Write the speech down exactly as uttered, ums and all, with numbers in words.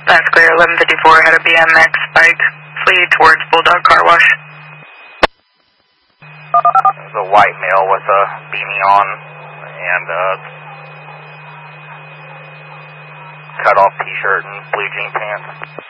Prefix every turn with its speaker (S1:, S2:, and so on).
S1: That's clear, eleven fifty-four, had a B M X bike flee towards Bulldog Car Wash.
S2: There's a white male with a beanie on and a cut off t-shirt and blue jean pants.